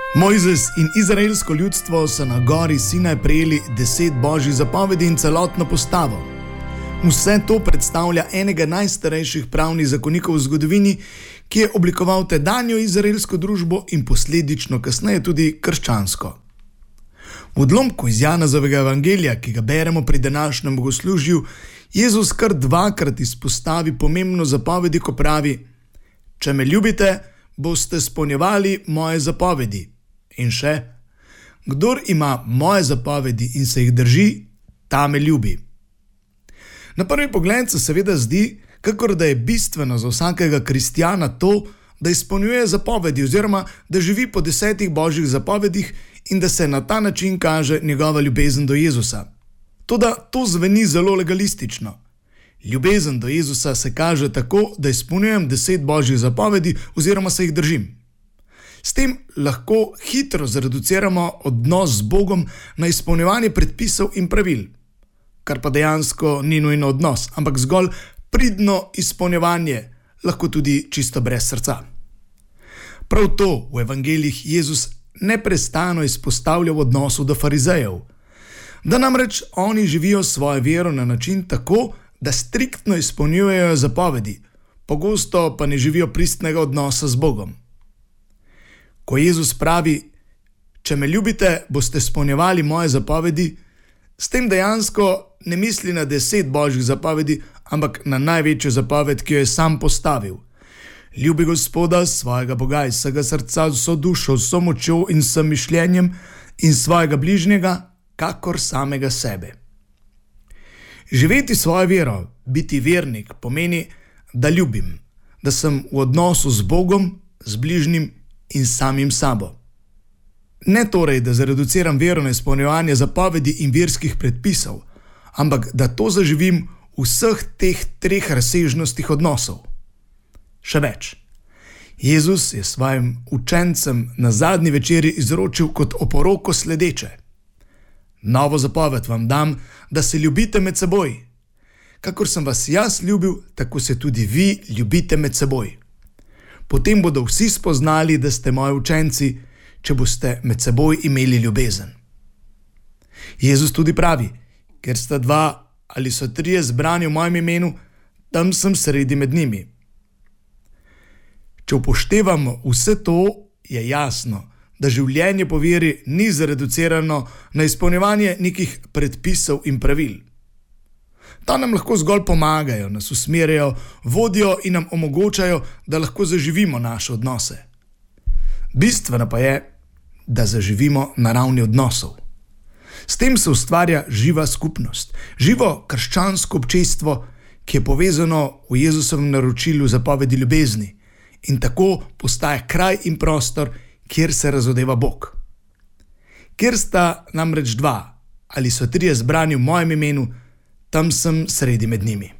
Mojzes in izraelsko ljudstvo so na gori Sinaj prejeli 10 božjih zapovedi in celotno postavo. Vse to predstavlja enega najstarejših pravnih zakonikov v zgodovini, ki je oblikoval tedanjo izraelsko družbo in posledično kasneje tudi krščansko. V odlomku iz Janezovega evangelija, ki ga beremo pri današnjem bogoslužju, Jezus kar dvakrat izpostavi pomembno zapovedi, ko pravi: "Če me ljubite, boste izpolnjevali moje zapovedi." In še: "Kdor ima moje zapovedi in se jih drži, ta me ljubi." Na prvi pogled se seveda zdi, kakor da je bistveno za vsakega kristjana to, da izpolnjuje zapovedi oziroma da živi po 10 božjih zapovedih in da se na ta način kaže njegova ljubezen do Jezusa. Toda to zveni zelo legalistično. Ljubezen do Jezusa se kaže tako, da izpolnjujem 10 božjih zapovedi oziroma se jih držim. S tem lahko hitro zreduciramo odnos z Bogom na izpolnjevanje predpisov in pravil, kar pa dejansko ni nujno odnos, ampak zgolj pridno izpolnjevanje, lahko tudi čisto brez srca. Prav to v evangelijih Jezus neprestano izpostavlja v odnosu do farizejev, da namreč oni živijo svojo vero na način tako, da striktno izpolnjujejo zapovedi, pogosto pa ne živijo pristnega odnosa z Bogom. Ko Jezus pravi: "Če me ljubite, boste izpolnjevali moje zapovedi", s tem dejansko ne misli na 10 božjih zapovedi, ampak na največjo zapoved, ki jo je sam postavil. Ljubi Gospoda, svojega Boga, iz vsega srca, z vso dušo, z vso močjo in vsem mišljenjem in svojega bližnjega, kakor samega sebe. Živeti svojo vero, biti vernik, pomeni, da ljubim, da sem v odnosu z Bogom, z bližnjim in samim sabo. Ne torej, da zreduciram vero na izpolnjevanje zapovedi in verskih predpisov, ampak da to zaživim v vseh teh 3 razsežnostih odnosov. Še več. Jezus je svojim učencem na zadnji večeri izročil kot oporoko sledeče: "Novo zapoved vam dam, da se ljubite med seboj. Kakor sem vas jaz ljubil, tako se tudi vi ljubite med seboj. Potem bodo vsi spoznali, da ste moji učenci, če boste med seboj imeli ljubezen." Jezus tudi pravi: "Ker sta 2 ali so 3 zbrani v mojem imenu, tam sem sredi med njimi." Če upoštevamo vse to, je jasno, da življenje po veri ni zreducirano na izpolnjevanje nekih predpisov in pravil. Ta nam lahko zgolj pomagajo, nas usmerjajo, vodijo in nam omogočajo, da lahko zaživimo naše odnose. Bistveno pa je, da zaživimo na ravni odnosov. S tem se ustvarja živa skupnost, živo krščansko občestvo, ki je povezano v Jezusovem naročilu zapovedi ljubezni in tako postaja kraj in prostor, kjer se razodeva Bog. Kjer sta namreč 2 ali so 3 zbrani v mojem imenu, tam sem sredi med njimi.